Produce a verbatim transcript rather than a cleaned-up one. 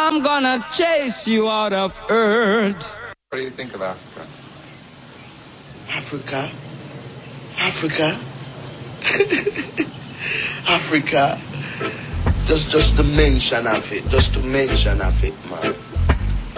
I'm gonna chase you out of earth. What do you think of Africa? Africa? Africa? Africa? Just, just the mention of it, just the mention of it, man.